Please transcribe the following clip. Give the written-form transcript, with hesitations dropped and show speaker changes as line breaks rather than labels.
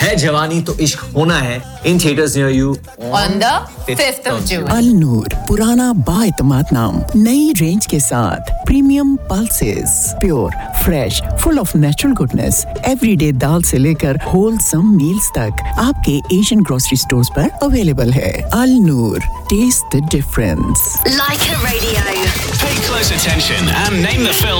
है जवानी तो इश्क होना है in theatres near you
on the 5th of June.
अल नूर पुराना बाएतमाद नाम नई रेंज के साथ premium pulses pure fresh full of natural goodness everyday दाल से लेकर होलसम मील्स तक आपके एशियन ग्रोसरी स्टोर्स पर अवेलेबल है अल नूर test the difference
Like a Radio.
Pay close attention and name the film